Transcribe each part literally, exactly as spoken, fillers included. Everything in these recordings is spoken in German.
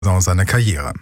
seiner Karriere.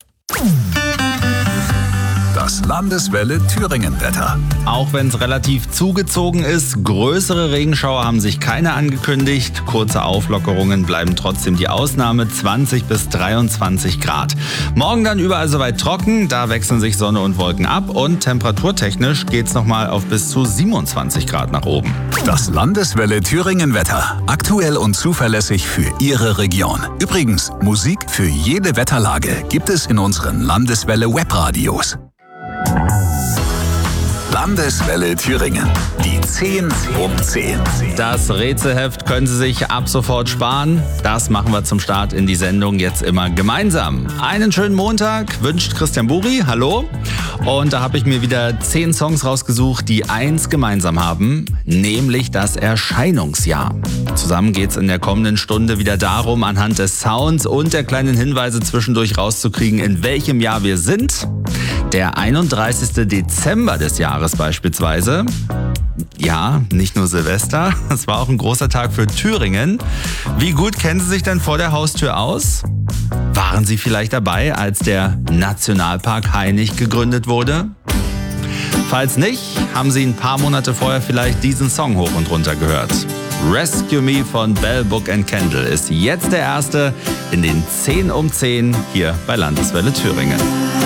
Das Landeswelle Thüringen-Wetter. Auch wenn es relativ zugezogen ist, größere Regenschauer haben sich keine angekündigt. Kurze Auflockerungen bleiben trotzdem die Ausnahme, zwanzig bis dreiundzwanzig Grad. Morgen dann überall soweit trocken, da wechseln sich Sonne und Wolken ab und temperaturtechnisch geht es nochmal auf bis zu siebenundzwanzig Grad nach oben. Das Landeswelle Thüringen-Wetter. Aktuell und zuverlässig für Ihre Region. Übrigens, Musik für jede Wetterlage gibt es in unseren Landeswelle Webradios. Landeswelle Thüringen. Die zehn um zehn. Das Rätselheft können Sie sich ab sofort sparen. Das machen wir zum Start in die Sendung jetzt immer gemeinsam. Einen schönen Montag wünscht Christian Buri. Hallo. Und da habe ich mir wieder zehn Songs rausgesucht, die eins gemeinsam haben, nämlich das Erscheinungsjahr. Zusammen geht es in der kommenden Stunde wieder darum, anhand des Sounds und der kleinen Hinweise zwischendurch rauszukriegen, in welchem Jahr wir sind. Der einunddreißigste Dezember des Jahres beispielsweise. Ja, nicht nur Silvester, es war auch ein großer Tag für Thüringen. Wie gut kennen Sie sich denn vor der Haustür aus? Waren Sie vielleicht dabei, als der Nationalpark Hainich gegründet wurde? Falls nicht, haben Sie ein paar Monate vorher vielleicht diesen Song hoch und runter gehört. Rescue Me von Bell, Book and Candle ist jetzt der erste in den zehn um zehn hier bei Landeswelle Thüringen.